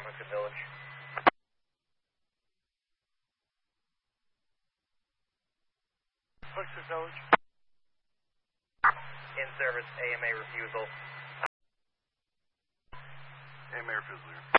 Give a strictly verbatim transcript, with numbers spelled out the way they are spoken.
Hamilton Village. Push the Village. In service, A M A refusal. A M A refusal.